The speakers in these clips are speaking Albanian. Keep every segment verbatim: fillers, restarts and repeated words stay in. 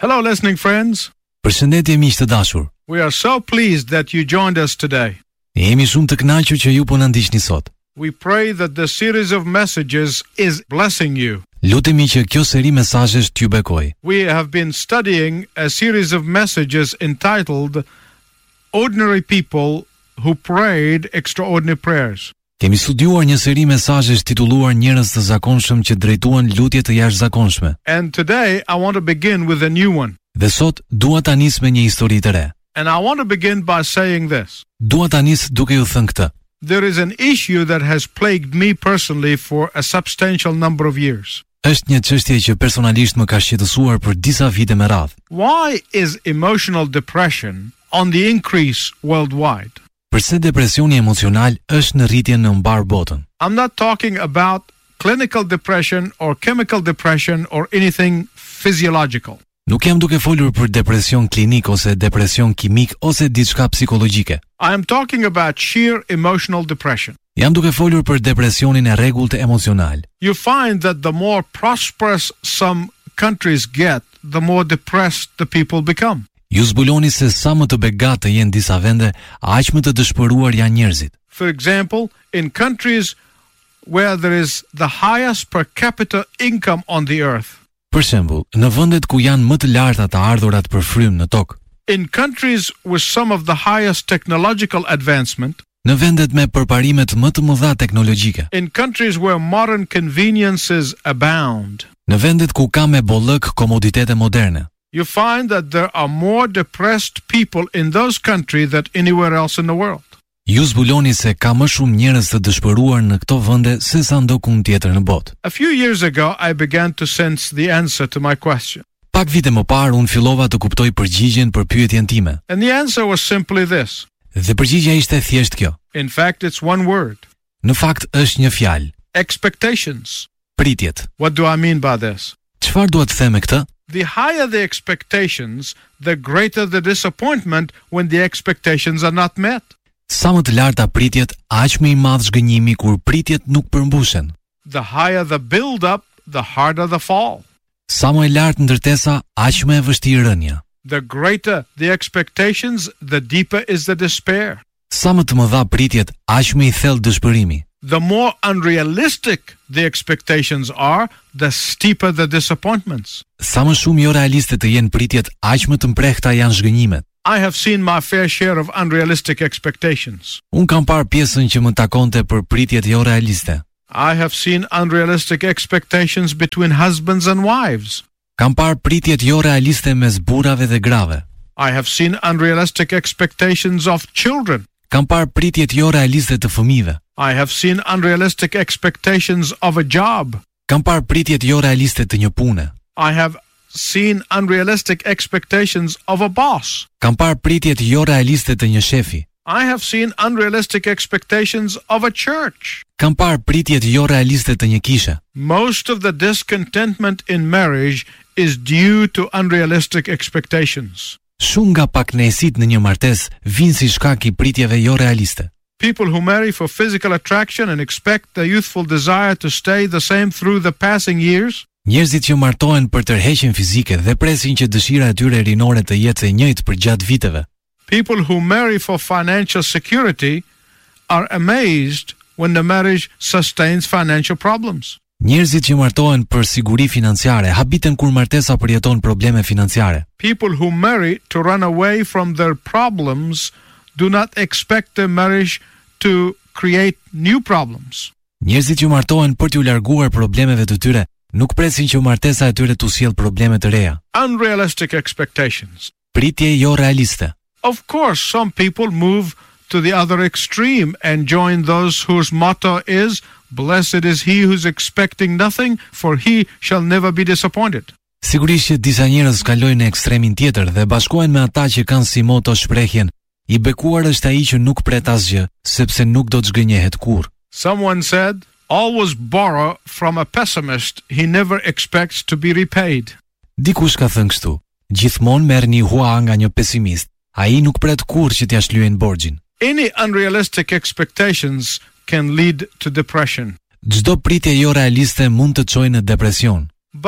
Hello, listening friends. Përshëndetje miq të dashur. We are so pleased that you joined us today. Ne jemi shumë të kënaqur që ju po na ndiqni sot. We pray that the series of messages is blessing you. Lutemi që kjo seri mesazhesh t'ju bekojë. We have been studying a series of messages entitled Ordinary People Who Prayed Extraordinary Prayers. Kemi studiuar një seri mesazhesh titulluar Njerëz të zakonshëm që drejtuan lutje të jashtëzakonshme. And today I want to begin with a new one. Dhe sot dua ta nis me një histori të re. And I want to begin by saying this. Dua ta nis duke ju thënë këtë. There is an issue that has plagued me personally for a substantial number of years. Është një çështje që personalisht më ka shqetësuar për disa vite me radhë. Why is emotional depression on the increase worldwide? Përse depresioni emocional është në rritje në mbar botën? I'm not talking about clinical depression or chemical depression or anything physiological. Nuk jam duke folur për depresion klinik ose depresion kimik ose diçka psikologjike. I am talking about sheer emotional depression. Jam duke folur për depresionin e rregullt emocional. You find that the more prosperous some countries get, the more depressed the people become. Ju zbuloni se sa më të begatë jenë disa vende, aq më të dëshpëruar janë njerëzit. For example, in countries where there is the highest per capita income on the earth. Për shembull, në vendet ku janë më të larta të ardhurat për frym në tokë. In countries with some of the highest technological advancement. Në vendet me përparimet më të mëdha teknologjike. In countries where modern conveniences abound. Në vendet ku ka me bollëk komoditete moderne. You find that there are more depressed people in those countries than anywhere else in the world. Ju zbuloni se ka më shumë njerëz të dëshpëruar në këto vende se sa ndokun tjetër në botë. A few years ago I began to sense the answer to my question. Pak vite më parë unë fillova të kuptoj përgjigjen për pyetjen time. And the answer was simply this. Dhe përgjigjja ishte thjesht kjo. In fact, it's one word. Në fakt është një fjalë. Expectations. Pritjet. What do I mean by this? Çfarë dua të them me këtë? The higher the expectations, the greater the disappointment when the expectations are not met. Sa më të larta pritjet, aq më i madh zgënjimi kur pritjet nuk përmbushen. The higher the build up, the harder the fall. Sa më e lartë ndërtesa, aq më e vështirë rënja. The greater the expectations, the deeper is the despair. Sa më të mëdha pritjet, aq më i thellë dëshpërimi. The more unrealistic the expectations are, the steeper the disappointments. Sa më shumë jo realiste të jenë pritjet, aq më të mprehta janë zhgënjimet. I have seen my fair share of unrealistic expectations. Un kam parë pjesën që më takonte për pritjet jo realiste. I have seen unrealistic expectations between husbands and wives. Kam parë pritjet jo realiste mes burrave dhe grave. I have seen unrealistic expectations of children. Kam parë pritjet jo realiste të fëmijëve. I have seen unrealistic expectations of a job. Kam parë pritjet jo realiste të një pune. I have seen unrealistic expectations of a boss. Kam parë pritjet jo realiste të një shefi. I have seen unrealistic expectations of a church. Kam parë pritjet jo realiste të një kishe. Most of the discontentment in marriage is due to unrealistic expectations. Shumë nga pakënaqësitë në një martesë vijnë si shkak i pritjeve jo realiste. People who marry for physical attraction and expect the youthful desire to stay the same through the passing years. Njerëzit që martohen për tërheqjen fizike dhe presin që dëshira e tyre rinore të jetë e njëjtë për gjatë viteve. People who marry for financial security are amazed when the marriage sustains financial problems. Njerëzit që martohen për siguri financiare habiten kur martesa përjeton probleme financiare. People who marry to run away from their problems do not expect their marriage to create new problems. Njerëzit që martohen për t'u larguar problemeve të tyre nuk presin që martesa e tyre t'u sjellë probleme të reja. Unrealistic expectations. Pritje jo realiste. Of course, some people move to the other extreme and join those whose motto is, "Blessed is he who's expecting nothing, for he shall never be disappointed." Sigurisht që disa njerëz kalojnë në ekstremin tjetër dhe bashkohen me ata që kanë si moto shprehjen, "I bekuar është ai që nuk pret asgjë, sepse nuk do të zgënjehet kurrë." Someone said, "Always borrow from a pessimist, he never expects to be repaid." Dikush ka thënë kështu, "Gjithmonë merrni hua nga një pesimist, ai nuk pret kurrë që t'ia shlyejnë borxhin." Any unrealistic expectations can lead to depression. Çdo pritje jo realiste mund të çojë në depresion. But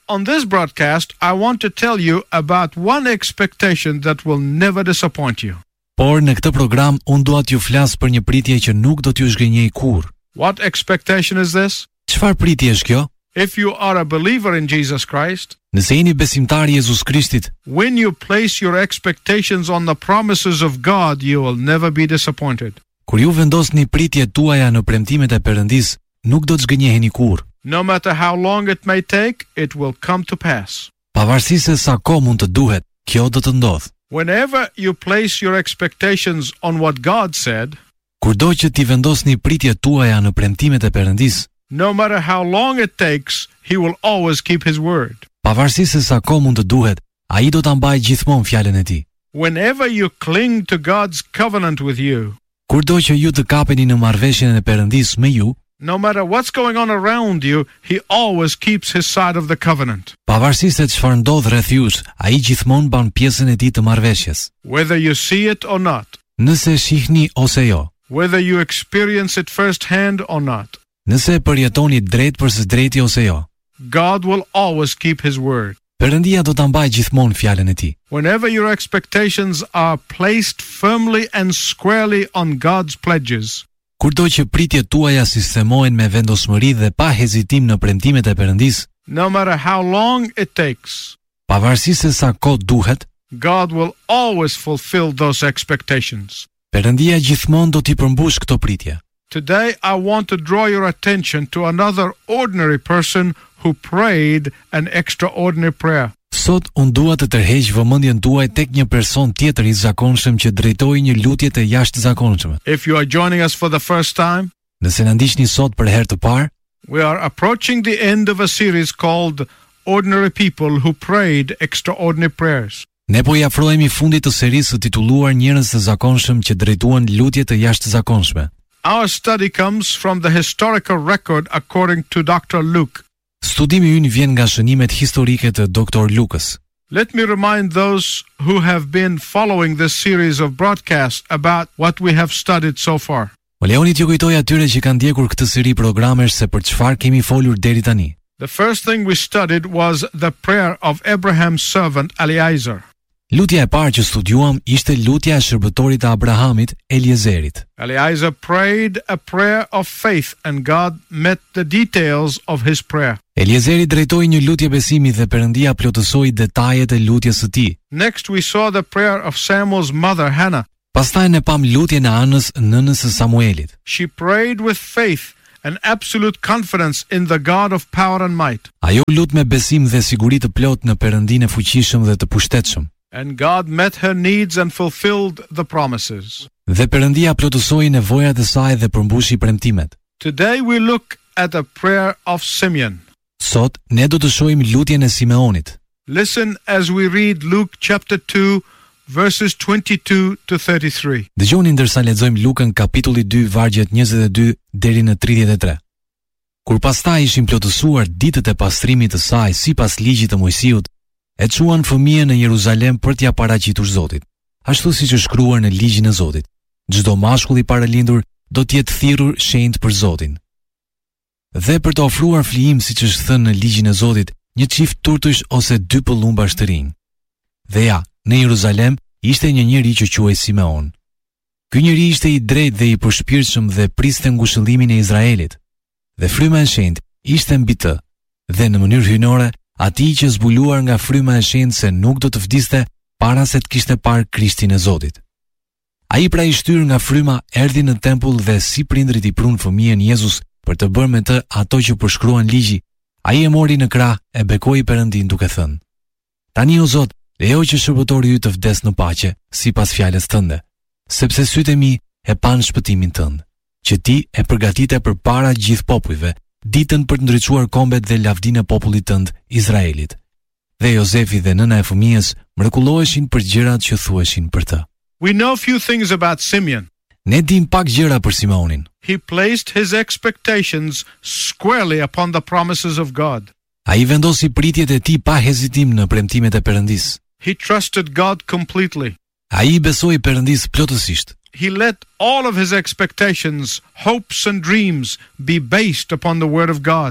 on this broadcast, I want to tell you about one expectation that will never disappoint you. Por në këtë program, unë dua t'ju flas për një pritje që nuk do t'ju zgënjej kurrë. What expectation is this? Çfarë pritje është kjo? If you are a believer in Jesus Christ, Nëse jeni besimtar i Jezus Krishtit, when you place your expectations on the promises of God, you will never be disappointed. kur ju vendosni pritjet tuaja në premtimet e Perëndis, nuk do të zgënjeheni kurrë. No matter how long it may take, it will come to pass. Pavarësisht se sa kohë mund të duhet, kjo do të ndodhë. Whenever you place your expectations on what God said, Kurdo që ti vendosni pritjet tuaja në premtimet e Perëndis, no matter how long it takes, He will always keep His word. pavarësisht se sa kohë mund të duhet, ai do ta mbajë gjithmonë fjalën e tij. Whenever you cling to God's covenant with you, Kurdo që ju të kapeni në marrëveshjen e Perëndis me ju, no matter what's going on around you, He always keeps His side of the covenant. pavarësisht se çfarë ndodh rreth jush, ai gjithmonë ban pjesën e tij të marrëveshjes. Whether you see it or not, Nëse shihni ose jo, whether you experience it firsthand or not, nëse përjetoni drejt për së drejti ose jo, God will always keep His word. Perëndia do ta mbajë gjithmonë fjalën e tij. Whenever your expectations are placed firmly and squarely on God's pledges, Kurdo që pritjet tuaja sistemohen me vendosmëri dhe pa hezitim në premtimet e Perëndis, no matter how long it takes, pavarësisht se sa kohë duhet, God will always fulfill those expectations. Perëndia gjithmonë do t'i përmbush këto pritje. Today, I want to draw your attention to another ordinary person who prayed an extraordinary prayer. Sot unë dua të tërheq vëmendjen tuaj tek një person tjetër i zakonshëm që drejtoi një lutje të jashtëzakonshme. If you are joining us for the first time, Nëse na ndiqni sot për herë të parë, we are approaching the end of a series called Ordinary People Who Prayed Extraordinary Prayers. ne po i afrohemi fundit të serisë së titulluar Njerëz të zakonshëm që drejtuan lutje të jashtëzakonshme. Our study comes from the historical record according to Doctor Luke. Studimi ynë vjen nga shënimet historike të doktor Lukës. Let me remind those who have been following this series of broadcasts about what we have studied so far. Më lejoni t'ju kujtoj atyre që kanë ndjekur këtë seri programesh se për çfarë kemi folur deri tani. The first thing we studied was the prayer of Abraham's servant Eliezer. Lutja e parë që studiuam ishte lutja e shërbëtorit të Abrahamit, Eliezerit. Eliezer prayed a prayer of faith and God met the details of his prayer. Eliezeri drejtoi një lutje besimi dhe Perëndia plotësoi detajet e lutjes së tij. Next we saw the prayer of Samuel's mother Hannah. Pastaj ne pam lutjen e Anës, nënës së Samuelit. She prayed with faith and absolute confidence in the God of power and might. Ajo lut me besim dhe siguri të plot në Perëndinë e fuqishëm dhe të pushtetshëm. And God met her needs and fulfilled the promises. Dhe Perëndia plotësoi nevojat e saj dhe përmbushi premtimet. Today we look at the prayer of Simeon. Sot ne do të shohim lutjen e Simeonit. Listen as we read Luke chapter two verses twenty-two to thirty-three. Dëgjoni ndërsa lexojmë Lukën kapitulli dy vargjet njëzet e dy deri në tridhjetë e tre. Kur pastaj ishin plotësuar ditët e pastrimit të saj sipas ligjit të Mojsiut, e çuan fëmijën në Jeruzalem për t'ia paraqitur Zotit, ashtu siç është shkruar në ligjin e Zotit. Çdo mashkull i paralindur do të jetë thirrur shenjtë për Zotin. Dhe për të ofruar flijim siç është thënë në ligjin e Zotit, një çift turtush ose dy pëllumba të rinj. Dhe ja, në Jeruzalem ishte një njeri që quhej Simeon. Ky njeri ishte i drejtë dhe i përshpirtshëm dhe priste ngushëllimin e Izraelit. Dhe fryma e shenjtë ishte mbi të, dhe në mënyrë hyjnore atij që zbuluar nga fryma e shenjtë se nuk do të vdiste para se të kishte parë Krishtin e Zotit. Ai pra i shtyr nga fryma erdhi në tempull dhe si prindrit i prun fëmijën Jezus për të bërë me të ato që përshkruan ligji, ai e mori në krah e bekoi Perëndin duke thënë: Tani o Zot, lejo që shërbëtori yt të vdes në paqe, sipas fjalës tënde, sepse sytë e mi e pan shpëtimin tënd, që ti e përgatite përpara gjithë popujve, ditën për të ndriçuar kombet dhe lavdinë e popullit tënd Izraelit. Dhe Jozefi dhe nëna e fëmijës mrekulloheshin për gjërat që thuheshin për të. We know few things about Simeon. Ne dim pak gjëra për Simeonin. He placed his expectations squarely upon the promises of God. Ai vendosi pritjet e tij pa hezitim në premtimet e Perëndis. He trusted God completely. Ai besoi Perëndis plotësisht. He let all of his expectations, hopes and dreams be based upon the word of God.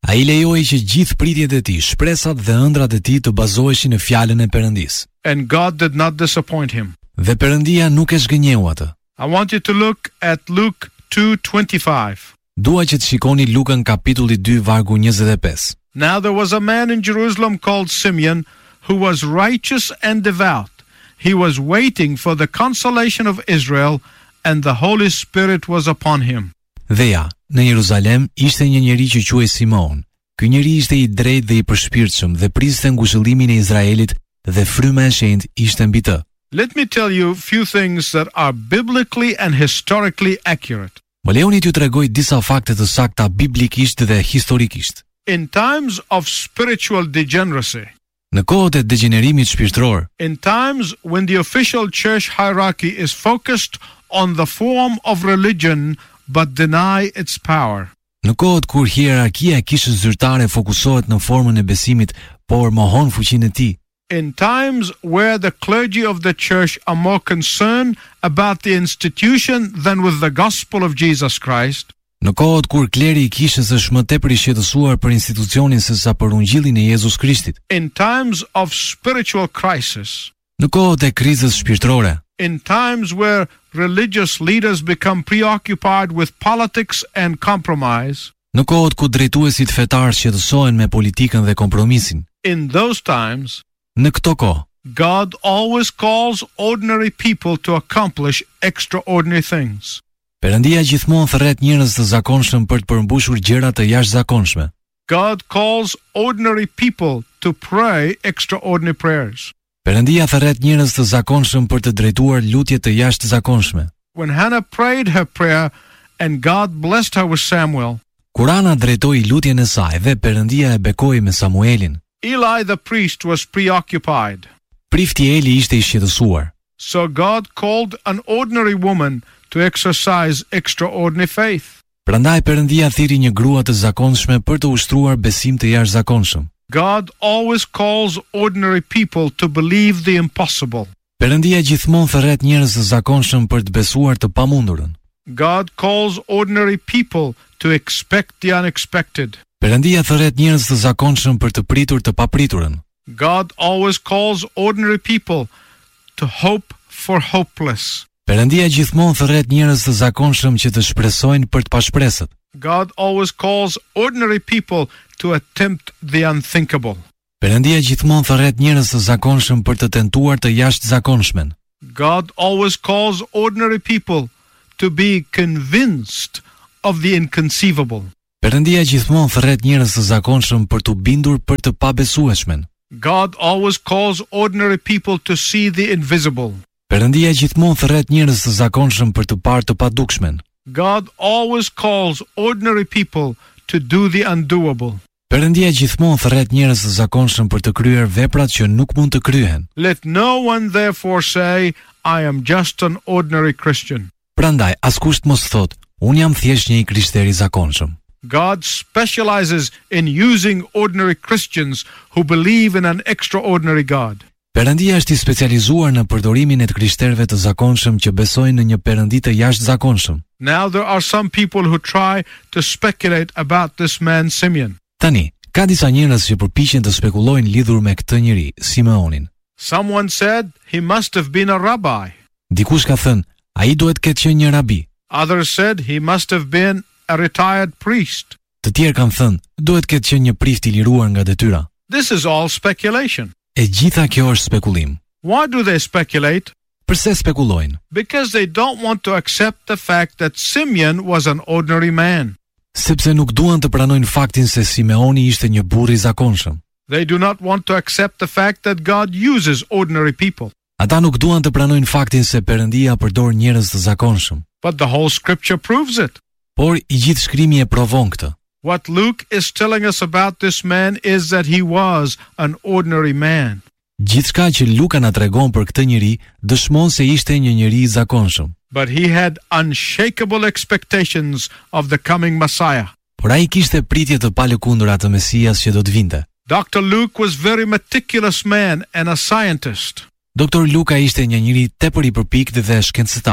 Ai lejoi që gjithë pritjet e tij, shpresat dhe ëndrat e tij të bazoheshin në fjalën e Perëndisë. And God did not disappoint him. Dhe Perëndia nuk e zgënjeu atë. I want you to look at Luke two twenty-five. Dua që të shikoni Lukën kapitulli dy vargu njëzet e pesë. Now there was a man in Jerusalem called Simeon, who was righteous and devout. He was waiting for the consolation of Israel, and the Holy Spirit was upon him. Dhe ja, në Jeruzalem ishte një njeri që quhej Simon. Ky njeri ishte i drejtë dhe i përshpirtshëm dhe priste ngushëllimin e Izraelit dhe fryma e shenjtë ishte mbi të. Let me tell you a few things that are biblically and historically accurate. Më lejoni t'ju tregoj disa fakte të sakta biblikisht dhe historikisht. In times of spiritual degeneracy, Në kohët e degenerimit shpirtëror, in times when the official church hierarchy is focused on the form of religion but deny its power, në kohët kur hierarkia e kishës zyrtare fokusohet në formën e besimit, por mohon fuqinë e tij, in times where the clergy of the church are more concerned about the institution than with the gospel of Jesus Christ, në kohët kur kleri i kishës është më tepër i shqetësuar për institucionin sesa për ungjillin e Jezus Krishtit, in times of spiritual crisis, në kohët e krizës shpirtërore, in times where religious leaders become preoccupied with politics and compromise, në kohët ku drejtuesit fetar shqetësohen me politikën dhe kompromisin, in those times, në këto kohë, God always calls ordinary people to accomplish extraordinary things. Perëndia gjithmonë thërret njerëz të zakonshëm për të përmbushur gjëra të jashtëzakonshme. God calls ordinary people to pray extraordinary prayers. Perëndia thërret njerëz të zakonshëm për të drejtuar lutje të jashtëzakonshme. When Hannah prayed her prayer and God blessed her with Samuel, Kur Ana drejtoi lutjen e saj dhe Perëndia e bekoi me Samuelin, Eli the priest was preoccupied. prifti Eli ishte i shqetësuar. So God called an ordinary woman to exercise extraordinary faith. Prandaj Perëndia thiri një grua të zakonshme për të ushtruar besim të jashtëzakonshëm. God always calls ordinary people to believe the impossible. Perëndia gjithmonë thërret njerëz të zakonshëm për të besuar të pamundurën. God calls ordinary people to expect the unexpected. Perëndia thërret njerëz të zakonshëm për të pritur të papriturën. God always calls ordinary people to hope for hopeless. Perëndia gjithmonë thërret njerëz të zakonshëm që të shpresojnë për të pashpresët. God always calls ordinary people to attempt the unthinkable. Perëndia gjithmonë thërret njerëz të zakonshëm për të tentuar të jashtëzakonshmen. God always calls ordinary people to be convinced of the inconceivable. Perëndia gjithmonë thërret njerëz të zakonshëm për të bindur për të pabesueshmen. God always calls ordinary people to see the invisible. Perëndia gjithmonë thërret njerëz të zakonshëm për të parë të padukshmen. God always calls ordinary people to do the undoable. Perëndia gjithmonë thërret njerëz të zakonshëm për të kryer veprat që nuk mund të kryhen. Let no one therefore say, I am just an ordinary Christian. Prandaj askush mos thotë, unë jam thjesht një i krishter i zakonshëm. God specializes in using ordinary Christians who believe in an extraordinary God. Perëndia është i specializuar në përdorimin e të krishterëve të zakonshëm që besojnë në një Perëndi të jashtëzakonshëm. Now there are some people who try to speculate about this man Simeon. Tani, ka disa njerëz që përpiqen të spekulojnë lidhur me këtë njeri, Simeonin. Someone said he must have been a rabbi. Dikush ka thënë, ai duhet të ketë qenë një rabi. Others said he must have been a retired priest. Të tjerë kanë thënë, duhet të ketë qenë një prift i liruar nga detyra. This is all speculation. E gjitha kjo është spekulim. Why do they speculate? Pse spekulojnë? Because they don't want to accept the fact that Simeon was an ordinary man. Sepse nuk duan të pranojnë faktin se Simeoni ishte një burr i zakonshëm. They do not want to accept the fact that God uses ordinary people. Ata nuk duan të pranojnë faktin se Perëndia përdor njerëz të zakonshëm. But the whole scripture proves it. Por i gjithë shkrimi e provon këtë. What Luke is telling us about this man is that he was an ordinary man. Gjithçka që Luka na tregon për këtë njeri dëshmon se ishte një njeri i zakonshëm. But he had unshakable expectations of the coming Messiah. Por ai kishte pritje të palëkundura të Mesias që do të vinte. Doctor Luke was very meticulous man and a scientist. Doktor Luka ishte një njeri tepër i përpikt dhe shkencëtar.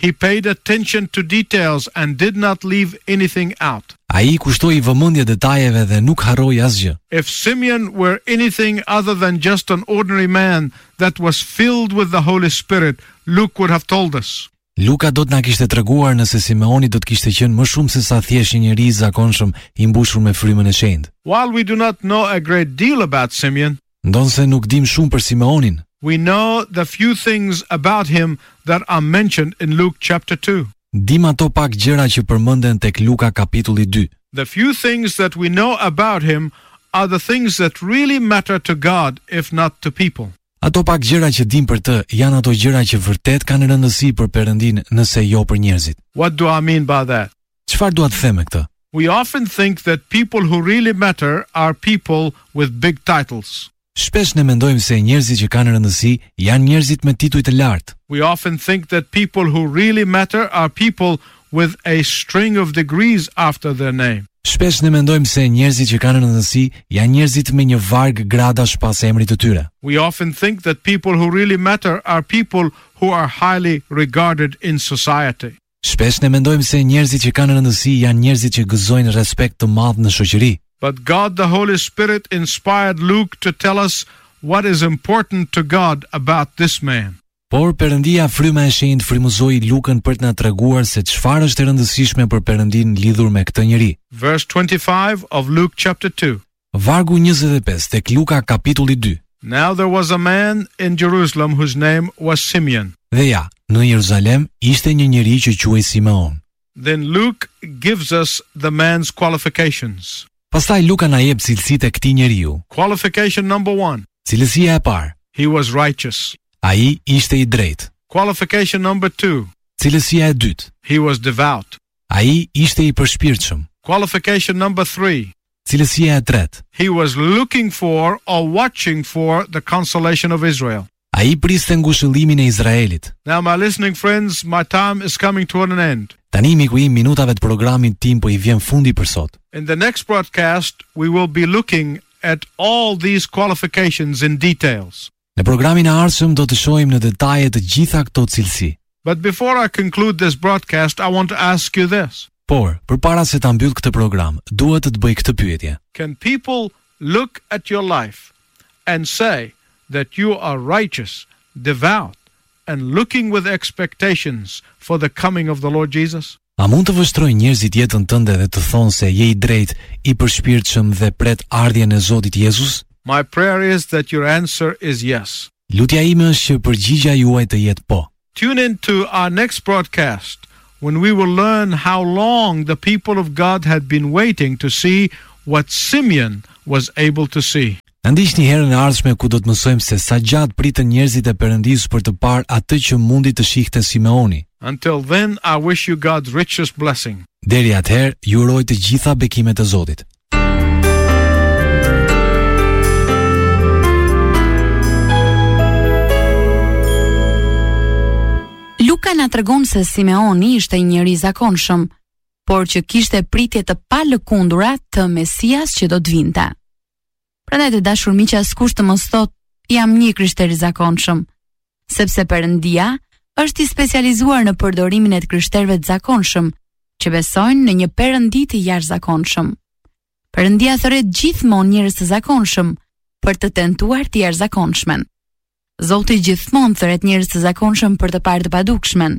He paid attention to details and did not leave anything out. Ai kushtoi vëmendje detajeve dhe nuk harroi asgjë. If Simeon were anything other than just an ordinary man that was filled with the Holy Spirit, Luke would have told us. Luka do të na kishte treguar nëse Simeoni do të kishte qenë më shumë se sa thjesht një njerëz i zakonshëm i mbushur me frymën e shenjtë. While we do not know a great deal about Simeon, ndonse nuk dim shumë për Simeonin, we know the few things about him that are mentioned in Luke chapter two. Dim ato pak gjëra që përmenden tek Luka kapitulli dy. The few things that we know about him are the things that really matter to God, if not to people. Ato pak gjëra që dim për të janë ato gjëra që vërtet kanë rëndësi për Perëndin nëse jo për njerëzit. What do I mean by that? Çfarë dua të them me këtë? We often think that people who really matter are people with big titles. Shpesh ne mendojmë se njerëzit që kanë rëndësi janë njerëzit me tituj të lartë. We often think that people who really matter are people with a string of degrees after their name. Shpesh ne mendojmë se njerëzit që kanë rëndësi janë njerëzit me një varg gradash pas emrit të tyre. We often think that people who really matter are people who are highly regarded in society. Shpesh ne mendojmë se njerëzit që kanë rëndësi janë njerëzit që gëzojnë respekt të madh në shoqëri. But God the Holy Spirit inspired Luke to tell us what is important to God about this man. Por Perëndia fryma e shenjtë frymëzoi Lukën për të na treguar se çfarë është e rëndësishme për Perëndin lidhur me këtë njeri. Verse twenty-five of Luke chapter two. Vargu njëzet e pesë tek Luka kapitulli dy. Now there was a man in Jerusalem whose name was Simeon. Dhe ja, në Jeruzalem ishte një njeri që quhej Simeon. Then Luke gives us the man's qualifications. Pastaj Luka na jep cilësitë e këtij njeriu. Qualification number one. Cilësia e parë. He was righteous. Ai ishte i drejtë. Qualification number two. Cilësia e dytë. He was devout. Ai ishte i përshpirtshëm. Qualification number three. Cilësia e tretë. He was looking for or watching for the consolation of Israel. Ai priste ngushëllimin e Izraelit. Now my listening friends, my time is coming to an end. Tani miku im, minutave të programit tim po i vjen fundi për sot. In the next broadcast, we will be looking at all these qualifications in details. Në programin e ardhshëm do të shohim në detaje të gjitha këto cilësi. But before I conclude this broadcast, I want to ask you this. Por, përpara se ta mbyll këtë program, duhet të të bëj këtë pyetje. Can people look at your life and say that you are righteous, devout, and looking with expectations for the coming of the Lord Jesus? A mund të vështrojnë njerëzit jetën tënde dhe të thonë se je i drejtë, i përshpirtshëm dhe pret ardhjen e Zotit Jezus? My prayer is that your answer is yes. Lutja ime është që përgjigjja juaj të jetë po. Tune in to our next broadcast when we will learn how long the people of God had been waiting to see what Simeon was able to see. Na ndiqni herën e ardhshme ku do të mësojmë se sa gjatë pritën njerëzit e Perëndisë për të parë atë që mundi të shihte Simeoni. Until then, I wish you God's richest blessing. Deri atëherë, ju uroj të gjitha bekimet e Zotit. Luka na tregon se Simeoni ishte një njeri i zakonshëm, por që kishte pritje të palëkundura të Mesias që do të vinte. Prandaj të dashur miq, askush të mos thotë jam një krishter i zakonshëm, sepse Perëndia është i specializuar në përdorimin e të krishterëve të zakonshëm që besojnë në një Perëndi të jashtëzakonshëm. Perëndia thërret gjithmonë njerëz të zakonshëm për të tentuar të jashtëzakonshmën. Zoti gjithmonë thërret njerëz të zakonshëm për të parë të padukshmen.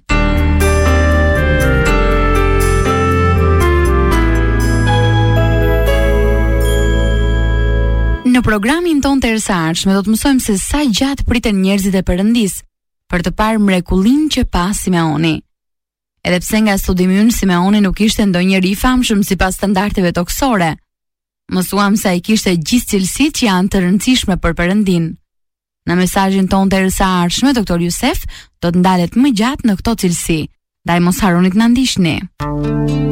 Në programin ton të erësardhshëm do të mësojmë se sa gjatë priten njerëzit e Perëndisë për të parë mrekullinë që pa Simeoni. Edhe pse nga studimi ynë Simeoni nuk ishte ndonjëri i famshëm sipas standardeve toksore, mësuam se ai kishte gjithë cilësitë që janë të rëndësishme për Perëndin. Në mesazhin ton të erësardhshëm, doktor Jusef do të ndalet më gjatë në këto cilësi. Ndaj mos harroni të na ndiqni.